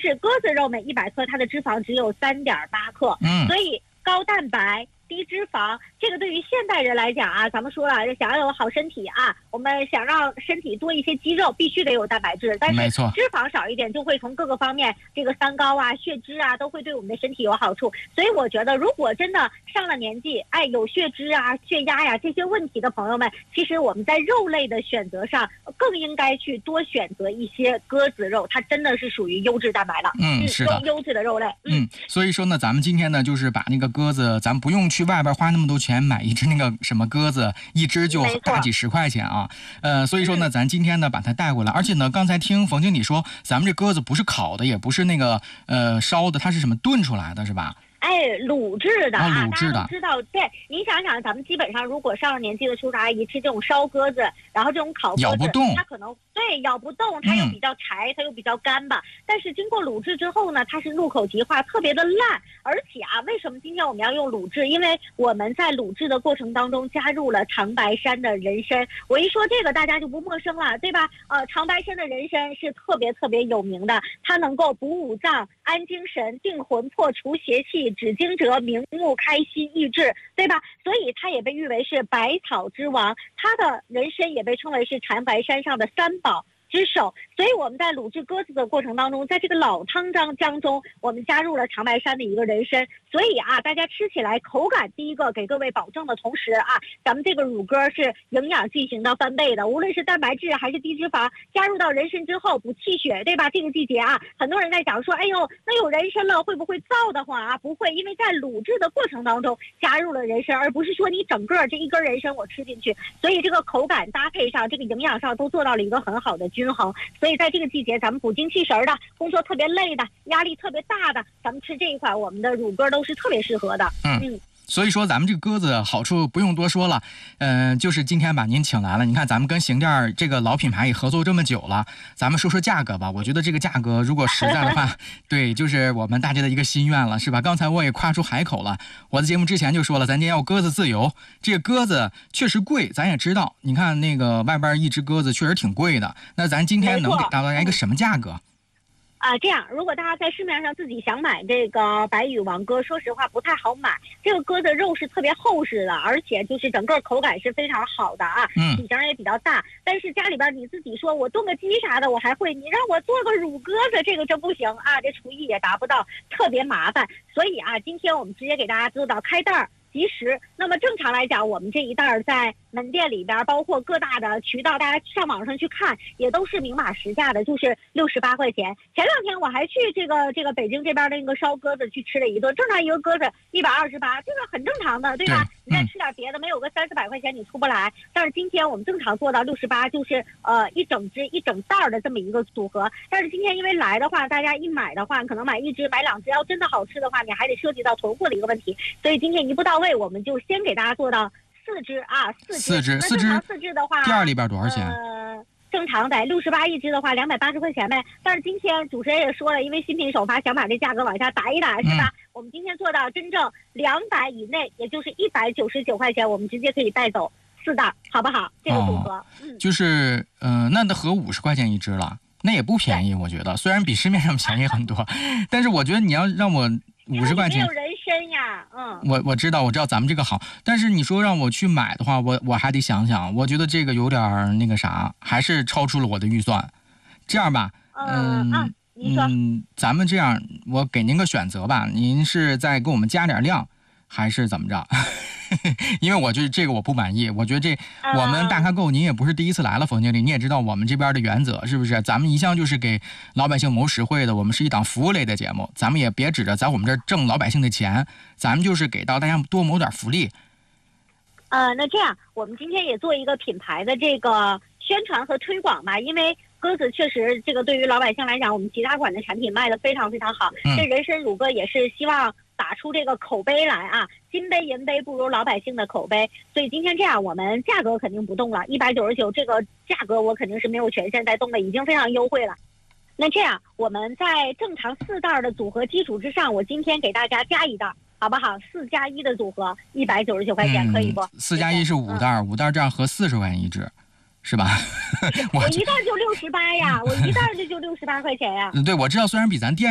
是鸽子肉每100克它的脂肪只有3.8克，所以高蛋白低脂肪，这个对于现代人来讲啊，咱们说了，想要有好身体啊，我们想让身体多一些肌肉，必须得有蛋白质，但是脂肪少一点，就会从各个方面，这个三高啊、血脂啊，都会对我们的身体有好处。所以我觉得，如果真的上了年纪，哎，有血脂啊、血压呀这些问题的朋友们，其实我们在肉类的选择上，更应该去多选择一些鸽子肉，它真的是属于优质蛋白了， 是的， 优质的肉类， 所以说呢，咱们今天呢，就是把那个鸽子，咱们不用去外边花那么多钱买一只那个什么鸽子，一只就大几十块钱啊。所以说呢，咱今天呢把它带过来，而且呢，刚才听冯经理说，咱们这鸽子不是烤的，也不是那个烧的，它是什么炖出来的，是吧？ 哎，卤制的啊， 卤制的， 大家都知道。对，你想想，咱们基本上如果上了年纪的叔叔阿姨吃这种烧鸽子，然后这种烤鸽子， 咬不动， 它可能对咬不动，它又比较柴，它又比较干吧。但是经过卤制之后呢，它是入口即化，特别的烂。而且啊，为什么今天我们要用卤制？因为我们在卤制的过程当中加入了长白山的人参。我一说这个，大家就不陌生了，对吧？长白山的人参是特别特别有名的，它能够补五脏、安精神、定魂魄、除邪气、止惊蛰、明目、开心、益智，对吧？所以它也被誉为是百草之王，它的人参也被称为是长白山上的三宝之首。所以我们在卤制鸽子的过程当中，在这个老汤当中，我们加入了长白山的一个人参，所以啊，大家吃起来口感第一个给各位保证的同时啊，咱们这个乳鸽是营养进行到翻倍的，无论是蛋白质还是低脂肪，加入到人参之后补气血，对吧？这个季节啊，很多人在讲说，哎呦，那有人参了会不会燥得慌啊？不会，因为在卤制的过程当中加入了人参，而不是说你整个这一根人参我吃进去，所以这个口感搭配上，这个营养上都做到了一个很好的均衡。所以在这个季节，咱们补精气神的，工作特别累的，压力特别大的，咱们吃这一款我们的乳鸽都是特别适合的。 所以说咱们这个鸽子好处不用多说了，就是今天把您请来了。你看咱们跟行店这个老品牌也合作这么久了，咱们说说价格吧。我觉得这个价格如果实在的话，对，就是我们大家的一个心愿了，是吧？刚才我也夸出海口了，我的节目之前就说了，咱今天要鸽子自由。这个鸽子确实贵，咱也知道。你看那个外边一只鸽子确实挺贵的，那咱今天能给大家一个什么价格？ 这样，如果大家在市面上自己想买这个白羽王鸽，说实话不太好买。这个鸽的肉是特别厚实的，而且就是整个口感是非常好的啊，体型也比较大。但是家里边你自己说我炖个鸡啥的我还会，你让我做个乳鸽子，这个真不行啊，这厨艺也达不到，特别麻烦。所以啊，今天我们直接给大家做到开袋即食。那么正常来讲，我们这一袋在门店里边，包括各大的渠道，大家上网上去看，也都是明码实价的，就是68块钱。前2天我还去这个北京这边的那个烧鸽子去吃了一顿，正常一个鸽子128，这个很正常的，对吧？你再吃点别的，没有个30-40块钱你出不来。但是今天我们正常做到68，就是一整只一整袋的这么一个组合。但是今天因为来的话，大家一买的话，可能买1只买2只，要真的好吃的话，你还得涉及到囤货的一个问题。所以今天一步到位，我们就先给大家做到4只啊，4只。4只的话， 店儿里边多少钱？ 正常在68一只的话，280块钱呗。但是今天主持人也说了，因为新品首发，想把这价格往下打一打，是吧？我们今天做到真正200以内，也就是199块钱，我们直接可以带走4袋，好不好？这个组合， 就是那合50块钱一只了，那也不便宜，我觉得。虽然比市面上便宜很多，但是我觉得你要让我50块钱， 没有人参呀， 我知道咱们这个好，但是你说让我去买的话，我还得想想，我觉得这个有点那个啥，还是超出了我的预算。这样吧， 你说， 咱们这样，我给您个选择吧，您是再给我们加点量，还是怎么着？因为我觉得这个我不满意，我觉得我们大咖购您也不是第一次来了，冯经理，你也知道我们这边的原则是不是？咱们一向就是给老百姓谋实惠的，我们是一档服务类的节目，咱们也别指着在我们这儿挣老百姓的钱，咱们就是给到大家多谋点福利。 那这样，我们今天也做一个品牌的这个宣传和推广吧，因为鸽子确实这个对于老百姓来讲，我们其他馆的产品卖得非常非常好，这人参乳鸽也是希望打出这个口碑来啊，金杯银杯不如老百姓的口碑。所以今天这样，我们价格肯定不动了，199这个价格我肯定是没有权限再动的，已经非常优惠了。那这样，我们在正常4袋的组合基础之上，我今天给大家加一袋，好不好？4+1的组合199块钱，可以不 ？4+1是5袋，5袋这样合40块钱一只。是吧？ 我一袋就68呀，我一袋就68块钱呀。 对，我知道，虽然比咱店